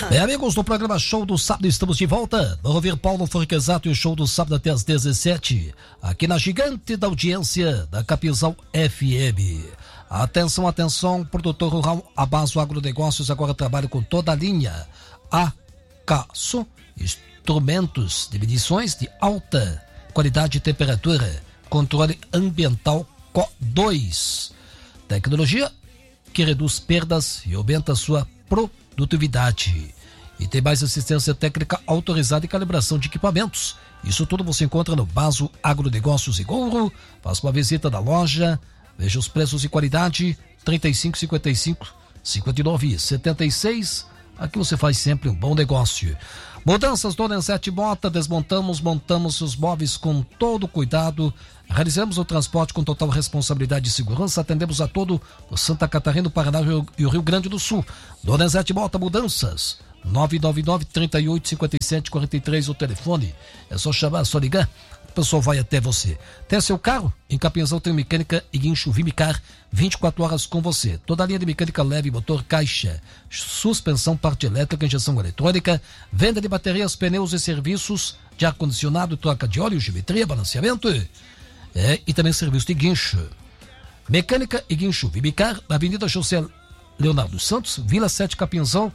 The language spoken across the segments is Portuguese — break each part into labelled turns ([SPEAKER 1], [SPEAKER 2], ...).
[SPEAKER 1] Bem, amigos do programa Show do Sábado, estamos de volta. Vamos ouvir Paulo Forquezato e o Show do Sábado até às 17, aqui na gigante da audiência da Capinzal FM. Atenção, atenção, produtor rural Abaso Agronegócios agora trabalha com toda a linha ACASO, instrumentos de medições de alta qualidade e temperatura, controle ambiental CO2, tecnologia que reduz perdas e aumenta sua produtividade. E tem mais assistência técnica autorizada e calibração de equipamentos. Isso tudo você encontra no Baso Agronegócios e Gouro. Faça uma visita na loja, veja os preços e qualidade. 3555 5976. Aqui você faz sempre um bom negócio. Mudanças Donizete Mota, desmontamos, montamos os móveis com todo cuidado. Realizamos o transporte com total responsabilidade e segurança. Atendemos a todo o Santa Catarina, o Paraná e o Rio Grande do Sul. Donizete Mota Mudanças, 999-3857-43, o telefone. É só chamar, é só ligar. O pessoal vai até você. Tem seu carro? Em Capinzal tem mecânica e guincho Vimicar, 24 horas com você. Toda a linha de mecânica leve, motor, caixa, suspensão, parte elétrica, injeção eletrônica, venda de baterias, pneus e serviços de ar-condicionado, troca de óleo, geometria, balanceamento. E também serviço de guincho. Mecânica e guincho Vimicar, na Avenida José Leonardo Santos, Vila 7 Capinzal,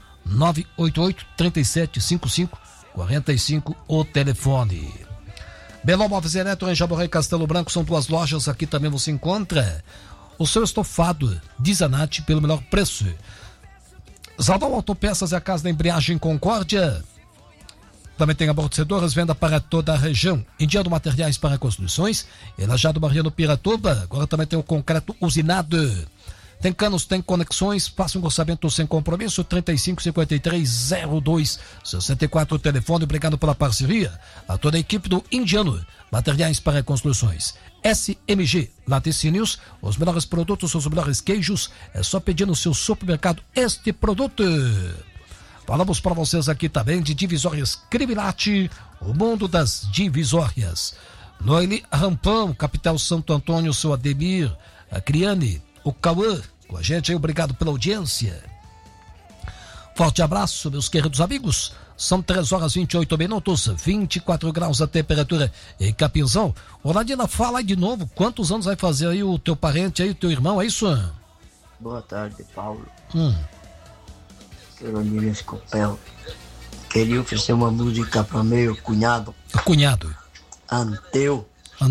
[SPEAKER 1] 988-3755-45, o telefone. Belão Móveis Eletro em Jaboré e Castelo Branco são duas lojas. Aqui também você encontra o seu estofado de Zanatti pelo melhor preço. Zaldão Autopeças é a casa da embreagem Concórdia. Também tem amortecedores, venda para toda a região. Indiano Materiais para Construções, Elajado Mariano Piratuba. Agora também tem o concreto usinado. Tem canos, tem conexões, faça um orçamento sem compromisso, 3553-0264, o telefone. Obrigado pela parceria a toda a equipe do Indiano Materiais para Construções. SMG Laticínios, os melhores produtos, os melhores queijos, é só pedir no seu supermercado este produto. Falamos para vocês aqui também de Divisórias Criminate, o mundo das divisórias. Noeli Rampão, Capital Santo Antônio, seu Ademir, a Criane, o Cauã, com a gente aí, obrigado pela audiência. Forte abraço, meus queridos amigos. São 3h28, 24 graus a temperatura em Capinzal. Oladina, fala aí de novo, quantos anos vai fazer aí o teu parente aí, o teu irmão, é isso?
[SPEAKER 2] Boa tarde, Paulo. Carolina Escopel. Queria oferecer uma música para meu cunhado.
[SPEAKER 1] Cunhado.
[SPEAKER 2] Anteu.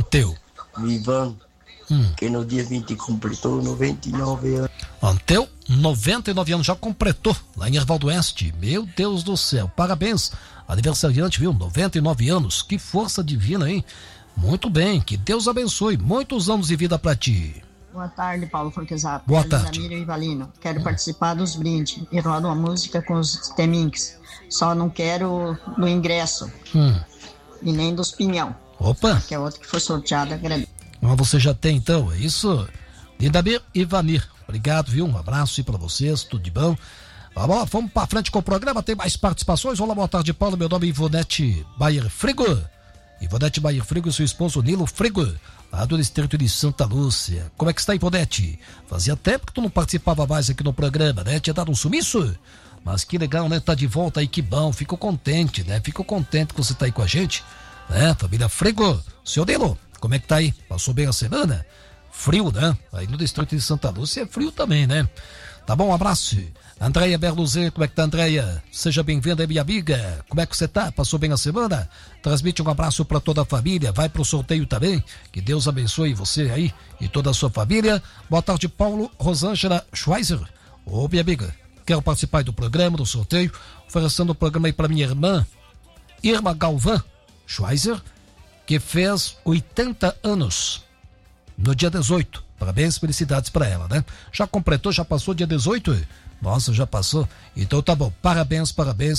[SPEAKER 2] Ivan. Que no dia 20 completou 99 anos.
[SPEAKER 1] Anteu, 99 anos, já completou lá em Erval do Oeste. Meu Deus do céu, parabéns, aniversariante, viu? 99 anos, que força divina, hein? Muito bem, que Deus abençoe, muitos anos de vida pra ti.
[SPEAKER 3] Boa tarde, Paulo Forquezato.
[SPEAKER 1] Boa tarde.
[SPEAKER 3] Zamiro e Valino. Quero participar dos brindes e rodo uma música com os Teminks. Só não quero no ingresso e nem dos pinhão.
[SPEAKER 1] Opa!
[SPEAKER 3] Que é outro que foi sorteado, agradeço.
[SPEAKER 1] Mas você já tem então, é isso? Lindamir e Vanir, obrigado, viu? Um abraço aí pra vocês, tudo de bom. Vamos pra frente com o programa, tem mais participações. Olá, boa tarde, Paulo, meu nome é Ivonete Bayer Frigo. Ivonete Bayer Frigo e seu esposo Nilo Frigo, lá do distrito de Santa Lúcia. Como é que está, Ivonete? Fazia tempo que tu não participava mais aqui no programa, né? Tinha dado um sumiço? Mas que legal, né? Tá de volta aí, que bom, fico contente, né? Fico contente que você tá aí com a gente, né? Família Frigo, seu Nilo, como é que tá aí? Passou bem a semana? Frio, né? Aí no distrito de Santa Lúcia é frio também, né? Tá bom, um abraço. Andréia Berluzê, como é que tá, Andréia? Seja bem-vinda, minha amiga. Como é que você tá? Passou bem a semana? Transmite um abraço para toda a família. Vai pro sorteio também. Que Deus abençoe você aí e toda a sua família. Boa tarde, Paulo. Rosângela Schweizer. Ô, minha amiga, quero participar do programa, do sorteio. Oferecendo o programa aí para minha irmã, Irma Galvão Schweizer, que fez 80 anos no dia 18. Parabéns, felicidades para ela, né? Já completou, já passou dia 18? Nossa, já passou. Então tá bom. Parabéns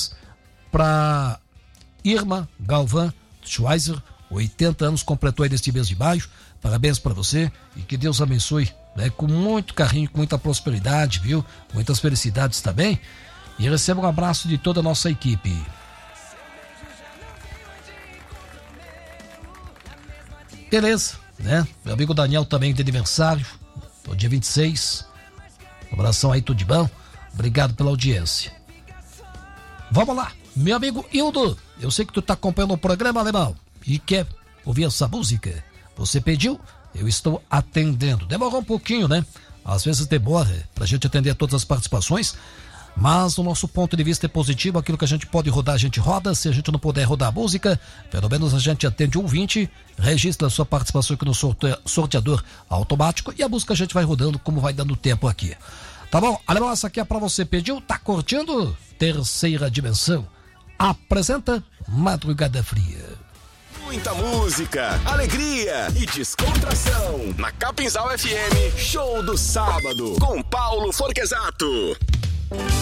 [SPEAKER 1] para Irma Galvão Schweizer, 80 anos, completou aí neste mês de maio. Parabéns para você e que Deus abençoe, né? Com muito carinho, com muita prosperidade, viu? Muitas felicidades também. E receba um abraço de toda a nossa equipe. Beleza, né? Meu amigo Daniel também de aniversário, no dia 26. Um abração aí, tudo de bom. Obrigado pela audiência. Vamos lá, meu amigo Hildo, eu sei que tu tá acompanhando o programa, alemão, e quer ouvir essa música. Você pediu, eu estou atendendo. Demorou um pouquinho, né? Às vezes demora pra gente atender todas as participações, mas o nosso ponto de vista é positivo. Aquilo que a gente pode rodar, a gente roda. Se a gente não puder rodar a música, pelo menos a gente atende o ouvinte, registra a sua participação aqui no sorteador automático e a música a gente vai rodando como vai dando tempo aqui. Tá bom? Alemão, essa aqui é pra você. Pediu, tá curtindo? Terceira Dimensão apresenta Madrugada Fria.
[SPEAKER 4] Muita música, alegria e descontração. Na Capinzal FM, show do sábado, com Paulo Forquesato.